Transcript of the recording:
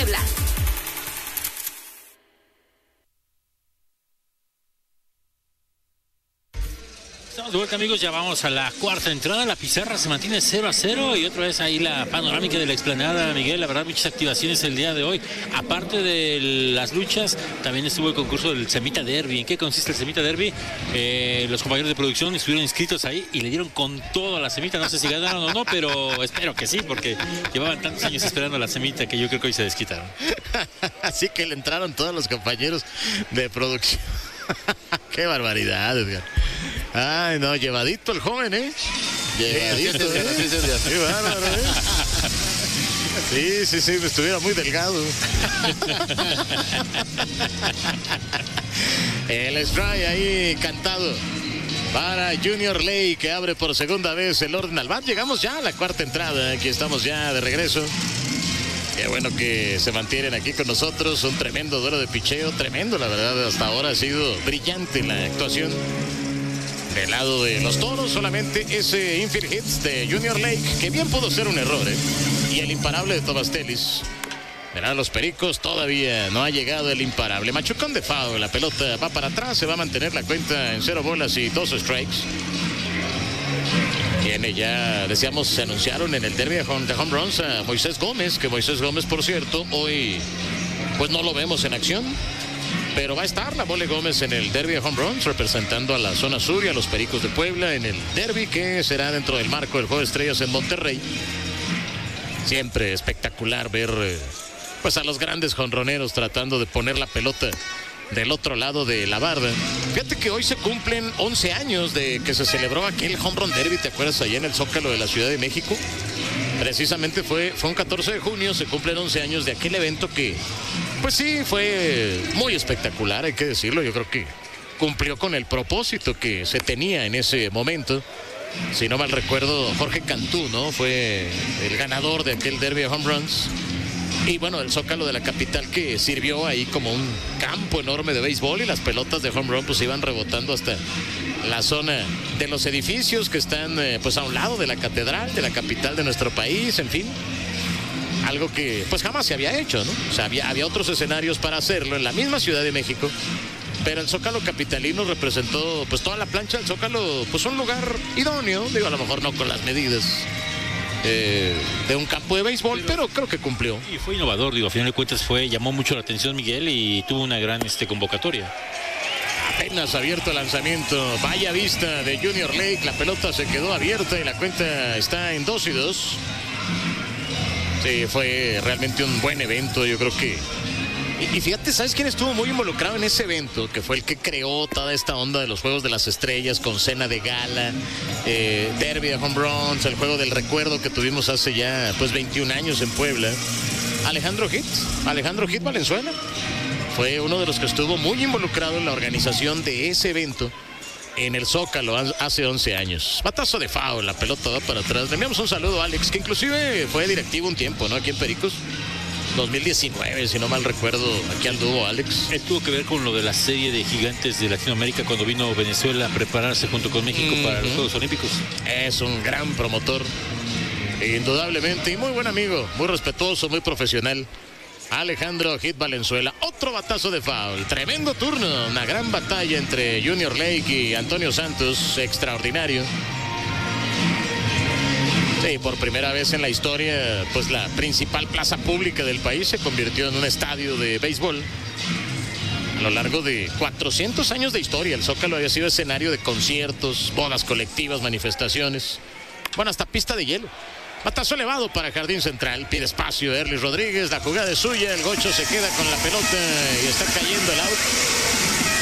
Puebla. Estamos de vuelta, amigos, ya vamos a la cuarta entrada. La pizarra se mantiene 0-0 y otra vez ahí la panorámica de la explanada, Miguel. La verdad, muchas activaciones el día de hoy. Aparte de las luchas, también estuvo el concurso del Semita Derby. ¿En qué consiste el Semita Derby? Los compañeros de producción estuvieron inscritos ahí y le dieron con todo a la semita. No sé si ganaron o no, pero espero que sí, porque llevaban tantos años esperando a la semita que yo creo que hoy se desquitaron. Así que le entraron todos los compañeros de producción. Qué barbaridad, Edgar. Ay, no, llevadito el joven, ¿eh? Llevadito, Qué bárbaro, ¿eh? Sí, me estuviera muy delgado. El spray ahí cantado para Junior Lake, que abre por segunda vez el orden al bat. Llegamos ya a la cuarta entrada, aquí estamos ya de regreso. Qué bueno que se mantienen aquí con nosotros. Un tremendo duelo de picheo, tremendo, la verdad. Hasta ahora ha sido brillante la actuación. Del lado de los Toros, solamente ese infield hits de Junior Lake, que bien pudo ser un error, ¿eh? Y el imparable de Tobastelis. Verán, los Pericos todavía no ha llegado el imparable. Machucón de foul, la pelota va para atrás, se va a mantener la cuenta en 0 bolas y 2 strikes. Tiene ya, decíamos, se anunciaron en el derby de home runs a Moisés Gómez, que Moisés Gómez, por cierto, hoy pues no lo vemos en acción. Pero va a estar la Mole Gómez en el derby de home runs, representando a la zona sur y a los Pericos de Puebla en el derby que será dentro del marco del Juego de Estrellas en Monterrey. Siempre espectacular ver pues a los grandes jonroneros tratando de poner la pelota del otro lado de la barda. Fíjate que hoy se cumplen 11 años de que se celebró aquel home run derby, ¿te acuerdas? Allá en el Zócalo de la Ciudad de México. Precisamente fue un 14 de junio, se cumplen 11 años de aquel evento que, pues sí, fue muy espectacular, hay que decirlo. Yo creo que cumplió con el propósito que se tenía en ese momento. Si no mal recuerdo, Jorge Cantú, ¿no? Fue el ganador de aquel derby de home runs. Y bueno, el Zócalo de la capital, que sirvió ahí como un campo enorme de béisbol, y las pelotas de home run pues iban rebotando hasta la zona de los edificios que están pues a un lado de la catedral, de la capital de nuestro país, en fin. Algo que pues jamás se había hecho, ¿no? O sea, había otros escenarios para hacerlo en la misma Ciudad de México, pero el Zócalo capitalino representó pues toda la plancha del Zócalo, pues un lugar idóneo, digo, a lo mejor no con las medidas de un campo de béisbol, pero creo que cumplió. Y fue innovador, digo, a final de cuentas llamó mucho la atención Miguel y tuvo una gran convocatoria. Apenas abierto el lanzamiento, vaya vista de Junior Lake, la pelota se quedó abierta y la cuenta está en 2-2. Sí, fue realmente un buen evento, yo creo que... Y fíjate, ¿sabes quién estuvo muy involucrado en ese evento? Que fue el que creó toda esta onda de los Juegos de las Estrellas, con cena de gala, derby de home runs, el Juego del Recuerdo que tuvimos hace ya pues 21 años en Puebla. Alejandro Hit Valenzuela fue uno de los que estuvo muy involucrado en la organización de ese evento en el Zócalo hace 11 años. Batazo de foul, la pelota va para atrás. Le enviamos un saludo a Alex, que inclusive fue directivo un tiempo, ¿no? Aquí en Pericos. 2019, si no mal recuerdo, aquí anduvo Alex. Él tuvo que ver con lo de la serie de gigantes de Latinoamérica cuando vino Venezuela a prepararse junto con México para los Juegos Olímpicos. Es un gran promotor, indudablemente, y muy buen amigo, muy respetuoso, muy profesional. Alejandro Hit Valenzuela, otro batazo de foul, tremendo turno, una gran batalla entre Junior Lake y Antonio Santos, extraordinario. Sí, por primera vez en la historia, pues la principal plaza pública del país se convirtió en un estadio de béisbol. A lo largo de 400 años de historia, el Zócalo había sido escenario de conciertos, bodas colectivas, manifestaciones, bueno, hasta pista de hielo. Batazo elevado para Jardín Central, pide espacio Erlis Rodríguez, la jugada es suya, el gocho se queda con la pelota y está cayendo el out.